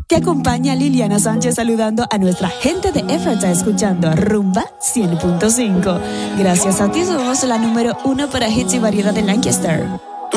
Te acompaña Liliana Sánchez saludando a nuestra gente de Ephrata escuchando Rumba 100.5. Gracias a ti somos la número 1 para hits y variedad de Lancaster.